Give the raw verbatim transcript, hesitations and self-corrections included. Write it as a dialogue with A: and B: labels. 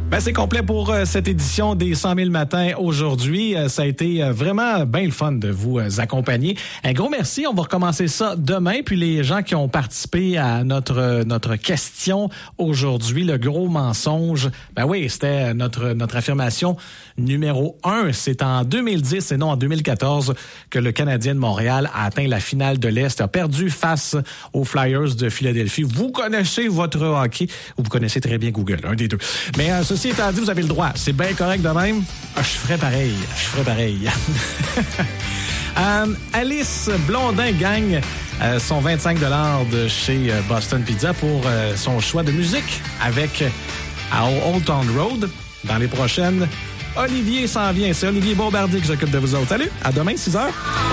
A: Ben, c'est complet pour euh, cette édition des cent mille matins aujourd'hui. Euh, ça a été euh, vraiment bien le fun de vous euh, accompagner. Un gros merci. On va recommencer ça demain. Puis les gens qui ont participé à notre notre question aujourd'hui, le gros mensonge, ben oui, c'était notre notre affirmation numéro un. C'est en deux mille dix et non en deux mille quatorze que le Canadien de Montréal a atteint la finale de l'Est, a perdu face aux Flyers de Philadelphie. Vous connaissez votre hockey, ou vous connaissez très bien Google, un des deux. Mais euh, ceci étant dit, vous avez le droit. C'est bien correct de même. Ah, je ferais pareil. Je ferais pareil. euh, Alice Blondin gagne euh, son vingt-cinq dollars de chez euh, Boston Pizza pour euh, son choix de musique avec euh, à Old Town Road. Dans les prochaines, Olivier s'en vient. C'est Olivier Bombardier qui s'occupe de vous autres. Salut, à demain, six heures.